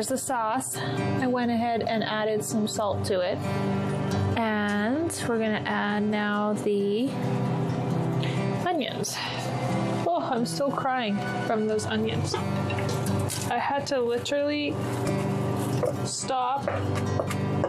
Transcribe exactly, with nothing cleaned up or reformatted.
there's the sauce. I went ahead and added some salt to it. And we're gonna add now the onions. Oh, I'm still crying from those onions. I had to literally stop